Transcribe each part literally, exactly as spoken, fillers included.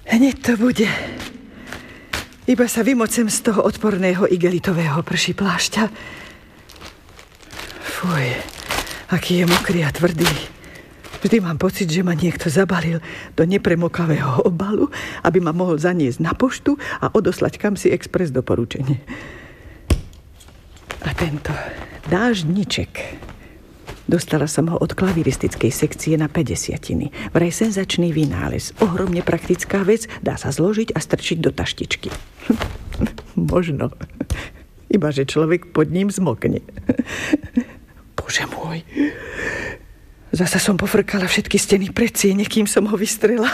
Hneď to bude. Iba sa vymocem z toho odporného igelitového prší plášťa. Fuj, aký je mokrý a tvrdý. Vždy mám pocit, že ma niekto zabalil do nepremokavého obalu, aby ma mohol zaniesť na poštu a odoslať kamsi expres doporučenie. A tento dáždniček. Dostala som ho od klaviristickej sekcie na päťdesiatiny. Vraj senzačný vynález. Ohromne praktická vec. Dá sa zložiť a strčiť do taštičky. Možno. Iba, že človek pod ním zmokne. Bože môj. Zasa som pofrkala všetky steny predsiene, kým som ho vystrela.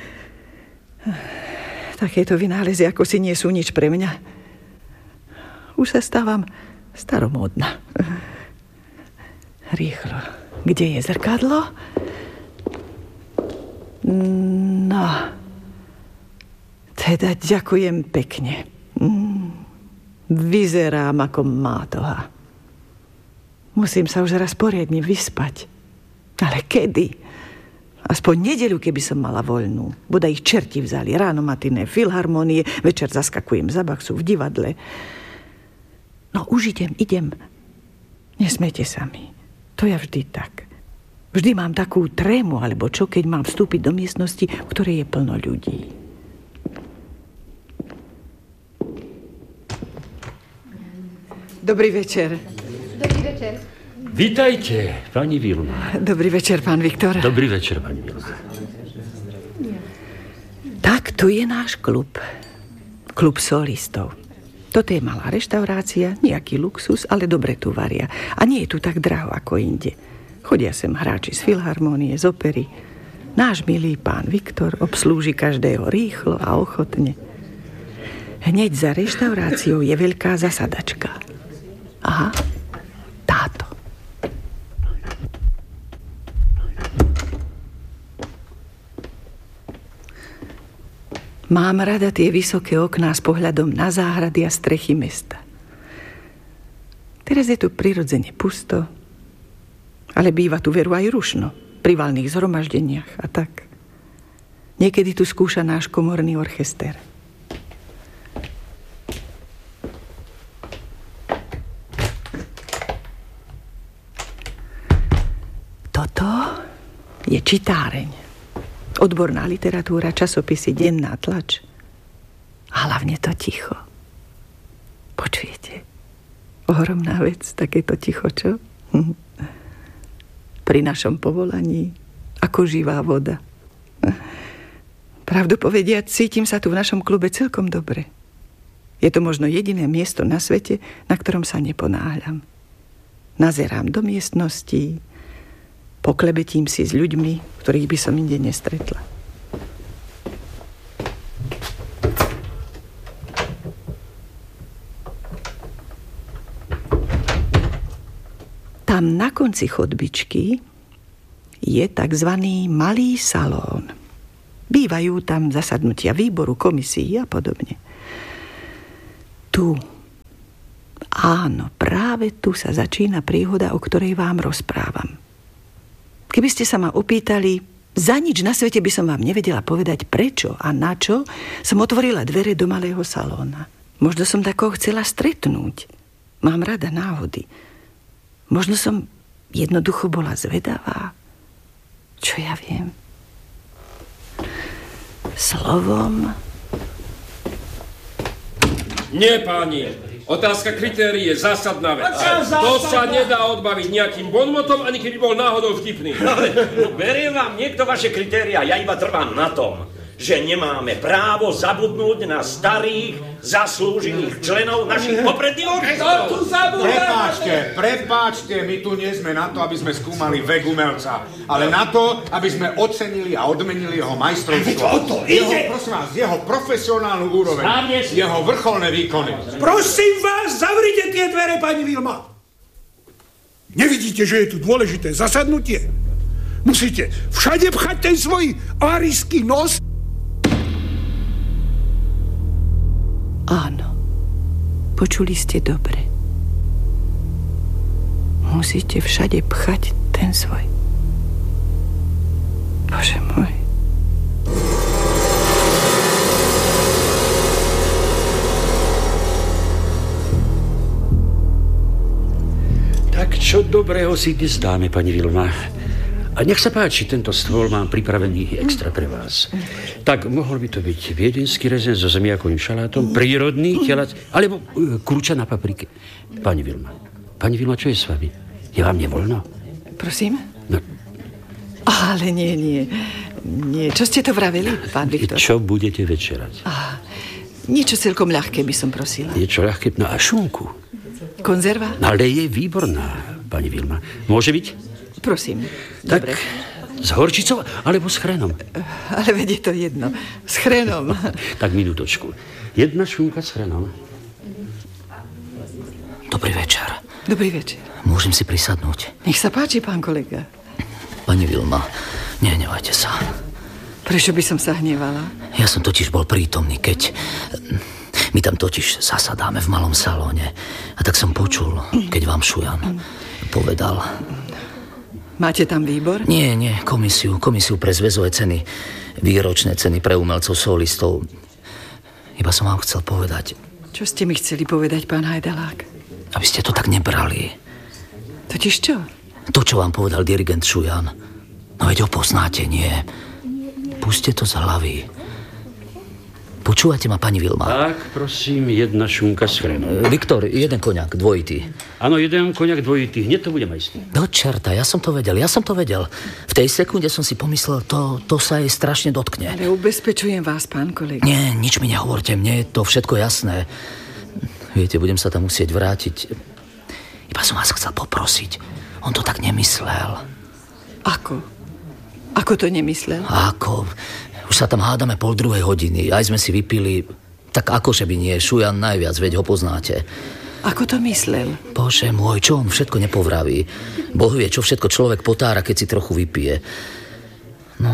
Takéto vynálezy ako si nie sú nič pre mňa. Už sa stávam staromódna. Rýchlo. Kde je zrkadlo? No. Teda ďakujem pekne. Vyzerám ako mátoha. Musím sa už raz poriadne vyspať. Ale kedy? Aspoň nedeľu, keby som mala voľnú. Bodaj ich čerti vzali. Ráno matiné filharmonie, večer zaskakujem za baxu v divadle. No už idem, idem. Nesmejte sa mi. To ja vždy tak. Vždy mám takú trému, alebo čo, keď mám vstúpiť do miestnosti, v ktorej je plno ľudí. Dobrý večer. Dobrý večer. Vítajte, pani Vilma. Dobrý večer, pán Viktor. Dobrý večer, pani Vilma. Tak, tu je náš klub. Klub solistov. Toto je malá reštaurácia, nejaký luxus, ale dobre tu varia. A nie je tu tak draho ako inde. Chodia sem hráči z filharmonie, z opery. Náš milý pán Viktor obslúži každého rýchlo a ochotne. Hneď za reštauráciou je veľká zasadačka. Aha, táto. Mám rada tie vysoké okná s pohľadom na záhrady a strechy mesta. Teraz je tu prirodzene pusto, ale býva tu veru aj rušno, pri valných zhromaždeniach a tak. Niekedy tu skúša náš komorný orchester. Toto je čitáreň. Odborná literatúra, časopisy, denná tlač. A hlavne to ticho. Počujete? Ohromná vec, takéto ticho, čo? Pri našom povolaní, ako živá voda. Pravdu povediac, cítim sa tu v našom klube celkom dobre. Je to možno jediné miesto na svete, na ktorom sa neponáhľam. Nazerám do miestností, poklebetím si s ľuďmi, ktorých by som inde nestretla. Tam na konci chodbičky je takzvaný malý salón. Bývajú tam zasadnutia výboru, komisí a podobne. Tu, áno, práve tu sa začína príhoda, o ktorej vám rozprávam. Keby ste sa ma opýtali, za nič na svete by som vám nevedela povedať prečo a na čo som otvorila dvere do malého salóna. Možno som takoho chcela stretnúť. Mám rada náhody. Možno som jednoducho bola zvedavá. Čo ja viem? Slovom... Nie, páni. Otázka kritérií je zásadná vec. To sa nedá odbaviť nejakým bonmotom, ani keby bol náhodou vtipný. Ale beriem vám niekto vaše kritéria. Ja iba trvám na tom, že nemáme právo zabudnúť na starých, zaslúžených členov našich popredných orchestrov. Prepáčte, prepáčte, my tu nie sme na to, aby sme skúmali vek umelca, ale na to, aby sme ocenili a odmenili jeho majstrovstvo. Jeho, prosím vás, jeho profesionálnu úroveň, jeho vrcholné výkony. Prosím vás, zavrite tie dvere, pani Vilma. Nevidíte, že je tu dôležité zasadnutie? Musíte všade pchať ten svoj árijský nos. Áno, počuli ste dobre. Musíte všade pchať ten svoj. Bože môj. dobrého si dnes dáme, pani Vilma. A nech sa páči, tento stôl mám pripravený extra pre vás. Tak mohol by to byť viedenský rezen so zemiakovým šalátom, prírodný telac, alebo uh, kľúča na paprike. Pani Vilma, pani Vilma, čo je s vami? Je vám nevoľno? Prosím? No. Ale nie, nie. Nie. Čo ste to vraveli, pán Viktor? Čo budete večerať? Ah, niečo celkom ľahké by som prosila. Niečo ľahké? No a šunku? Konzerva? No, ale je výborná, pani Vilma. Môže byť? Prosím. Tak, dobre. S horčicou alebo s chrenom? Ale vedie to jedno. S chrenom. Tak minútočku. Jedna šunka s chrenom. Dobrý večer. Dobrý večer. Môžem si prisadnúť? Nech sa páči, pán kolega. Pani Vilma, nehnevajte sa. Prečo by som sa hnevala? Ja som totiž bol prítomný, keď... My tam totiž zasadáme v malom salóne. A tak som počul, keď vám Šujan povedal... Máte tam výbor? Nie, nie, komisiu. Komisiu pre zväzové ceny. Výročné ceny pre umelcov, solistov. Iba som vám chcel povedať... Čo ste mi chceli povedať, pán Hajdalák? Aby ste to tak nebrali. Totiž čo? To, čo vám povedal dirigent Šujan. No veď ho poznáte, nie? Puste to z hlavy. Počúvate ma, pani Vilma? Tak, prosím, jedna šunka s chrenom. Viktor, jeden koňak, dvojitý. Áno, jeden koňak dvojitý. Hneď to bude majstný. Do čerta, ja som to vedel, ja som to vedel. V tej sekunde som si pomyslel, to, to sa jej strašne dotkne. Ale ubezpečujem vás, pán kolega. Nie, nič mi nehovorte, mne je to všetko jasné. Viete, budem sa tam musieť vrátiť. Iba som vás chcel poprosiť. On to tak nemyslel. Ako? Ako to nemyslel? Ako? Už sa tam hádame pol druhej hodiny. Aj sme si vypili. Tak akože by nie, Šujan najviac, veď ho poznáte. Ako to myslel? Bože môj, čo on všetko nepovraví. Boh vie, čo všetko človek potára, keď si trochu vypije. No,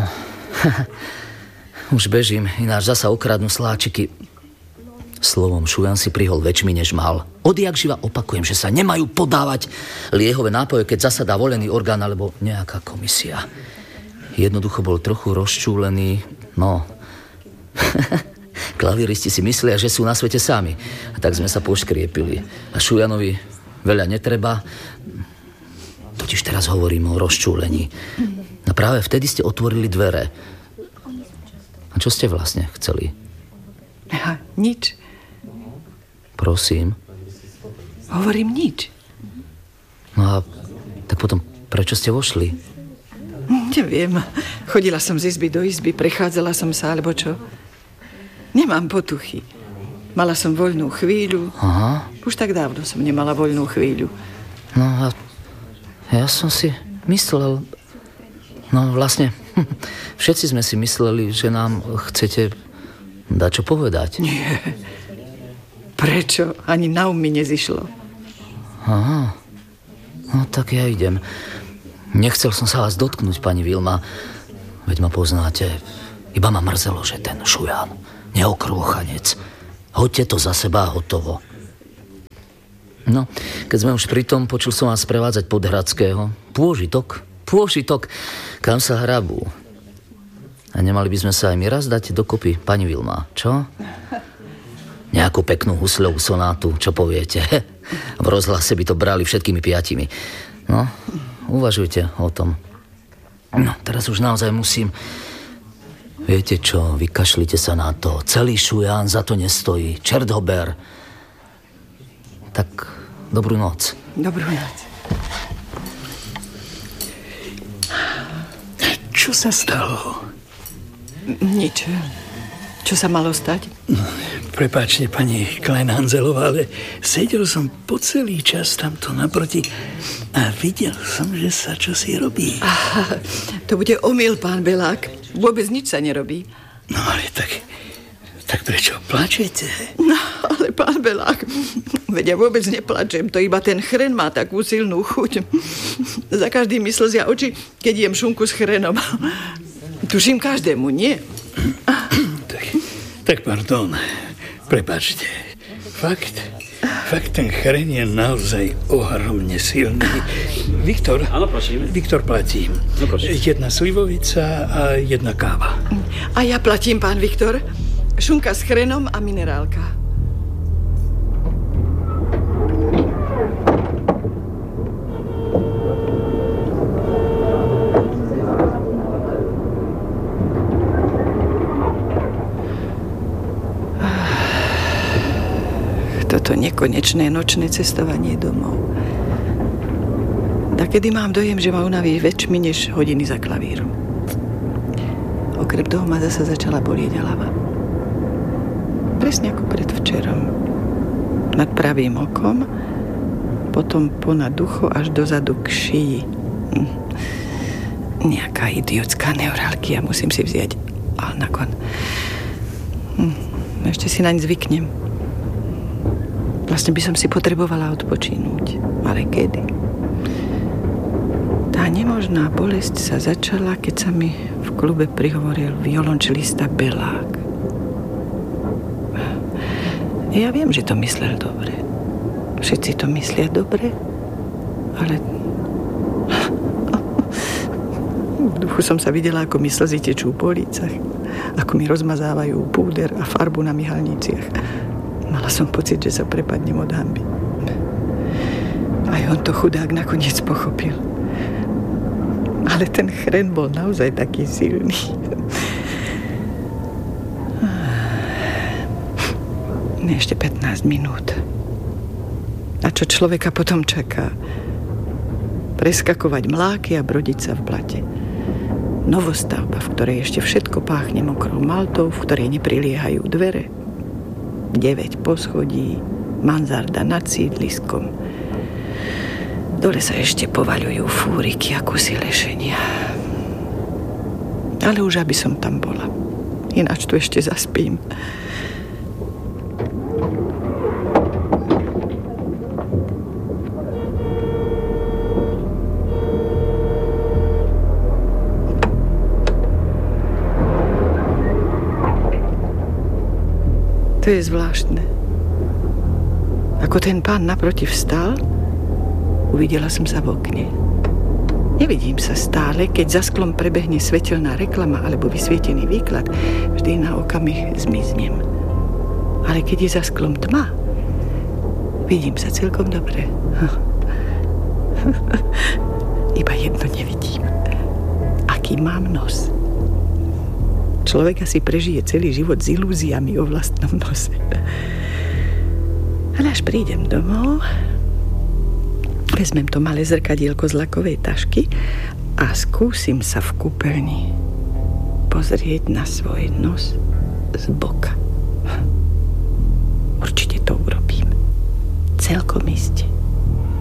už bežím, ináč zasa okradnú sláčiky. Slovom, Šujan si prihol väčšmi, než mal. Odjak živa opakujem, že sa nemajú podávať liehové nápoje, keď zasadá volený orgán alebo nejaká komisia. Jednoducho bol trochu rozčúlený. No, klaviristi si myslia, že sú na svete sami. A tak sme sa poškriepili. A Šujanovi veľa netreba. Totiž teraz hovorím o rozčúlení. A práve vtedy ste otvorili dvere. A čo ste vlastne chceli? Aha, nič. Prosím. Hovorím nič. No a tak potom prečo ste vošli? Neviem. Chodila som z izby do izby, prechádzala som sa, alebo čo. Nemám potuchy. Mala som voľnú chvíľu. Aha. Už tak dávno som nemala voľnú chvíľu. No a ja som si myslel... No vlastne, všetci sme si mysleli, že nám chcete dať čo povedať. Nie. Prečo? Ani na um mi nezišlo. Aha. No tak ja idem. Nechcel som sa vás dotknúť, pani Vilma. Veď ma poznáte. Iba ma mrzelo, že ten Šujan, neokrôchanec. Hoďte to za seba a hotovo. No, keď sme už pri tom, počul som vás prevádzať pod Hradského. Pôžitok, pôžitok, kam sa hrabú. A nemali by sme sa aj my raz dať dokopy, pani Vilma, čo? Nejakú peknú husľovú sonátu, čo poviete? V rozhlase by to brali všetkými piatimi. No, uvažujte o tom. No, teraz už naozaj musím. Viete čo, vykašlite sa na to. Celý Šujan za to nestojí. Čert ho ber. Tak, dobrú noc. Dobrú noc. Čo sa stalo? Nič. Čo sa malo stať? No, prepáčte, pani Kleinhanzelová, ale sedel som po celý čas tamto naproti a videl som, že sa čosi robí. Aha, to bude omyl, pán Belák. Vôbec nič sa nerobí. No ale tak, tak prečo plačete? No, ale pán Belák, veď ja vôbec neplačem. To iba ten chren má takú silnú chuť. Za každým mi slzia oči, keď jem šunku s chrenom. Tuším každému, nie? Tak, tak pardon, prepáčte. Fakt, fakt ten chren je naozaj ohromne silný. Viktor, áno, prosím. Viktor platí. No, prosím. Jedna slivovica a jedna káva. A ja platím, pán Viktor. Šunka s chrenom a minerálka. nekonečné nočné cestovanie domov. Takedy mám dojem, že ma unaví väčšmi než hodiny za klavírom. Okrem toho ma zasa začala bolieť hlava. Presne ako predvčerom. Nad pravým okom, potom ponad ucho až dozadu k šíji. Hm. Nejaká idiotská neuralgia, musím si vziať Alnakon. Hm. Ešte si naň zvyknem. Vlastne by som si potrebovala odpočinúť. Ale kedy? Tá nemožná bolesť sa začala, keď sa mi v klube prihovoril violončelista Belák. Ja viem, že to myslel dobre. Všetci to myslia dobre, ale v duchu som sa videla, ako mi slzy tečú po lícach, ako mi rozmazávajú púder a farbu na myhalniciach. Mala som pocit, že sa prepadnem od hanby. Aj on to chudák nakoniec pochopil. Ale ten chren bol naozaj taký silný. Ešte pätnásť minút. A čo človeka potom čaká? Preskakovať mláky a brodiť sa v blate. Novostavba, v ktorej ešte všetko páchne mokrou maltou, v ktorej nepriliehajú dvere. deväť poschodí, mansarda nad sídliskom. Dole sa ešte povaľujú fúriky a kusy lešenia. Ale už aby som tam bola. Ináč tu ešte zaspím. To je zvláštne. Ako ten pán naproti vstal, uvidela som sa v okne. Nevidím sa stále, keď za sklom prebehne svetelná reklama alebo vysvietený výklad. Vždy na okamih zmiznem. Ale keď je za sklom tma, vidím sa celkom dobre. Iba jedno nevidím. Aký mám nos. Človek asi prežije celý život s ilúziami o vlastnom nose. Ale až prídem domov, vezmem to malé zrkadielko z lakovej tašky a skúsim sa v kúpeľni pozrieť na svoj nos z boka. Určite to urobím. Celkom iste.